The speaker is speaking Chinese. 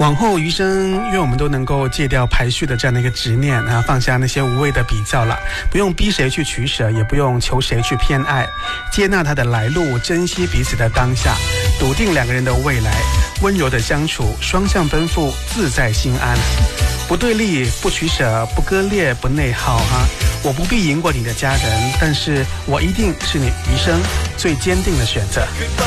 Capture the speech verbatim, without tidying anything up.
往后余生，愿我们都能够戒掉排序的这样的一个执念啊，放下那些无谓的比较了，不用逼谁去取舍，也不用求谁去偏爱，接纳他的来路，珍惜彼此的当下，笃定两个人的未来，温柔的相处，双向奔赴，自在心安，不对立，不取舍，不割裂，不内耗哈。我不必赢过你的家人，但是我一定是你余生最坚定的选择。